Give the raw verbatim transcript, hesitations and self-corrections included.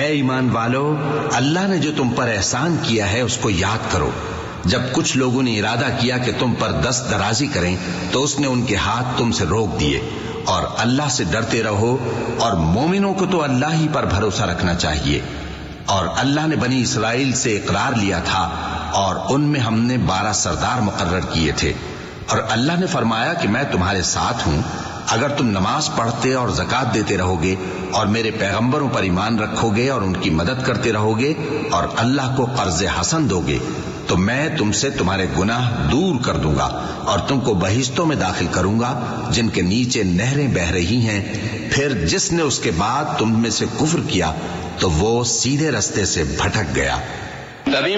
ए ईमान वालो, अल्लाह ने जो तुम पर एहसान किया है उसको याद करो। जब कुछ लोगों ने इरादा किया कि तुम पर दस्त दराजी करें तो उसने उनके हाथ तुमसे रोक दिए। और अल्लाह से डरते रहो, और मोमिनों को तो अल्लाह ही पर भरोसा रखना चाहिए। और अल्लाह ने बनी इसराइल से इकरार लिया था और उनमें हमने बारह सरदार मुकर्रर किए थे। और अल्लाह ने फरमाया कि मैं तुम्हारे साथ हूं अगर तुम नमाज पढ़ते और ज़कात देते रहोगे और मेरे पैगंबरों पर ईमान रखोगे और उनकी मदद करते रहोगे और अल्लाह को कर्ज हसन दोगे तो मैं तुमसे तुम्हारे गुनाह दूर कर दूंगा और तुमको बहिश्तों में दाखिल करूंगा जिनके नीचे नहरें बह रही हैं। फिर जिसने उसके बाद तुम में से कुफ्र किया तो वो सीधे रास्ते से भटक गया।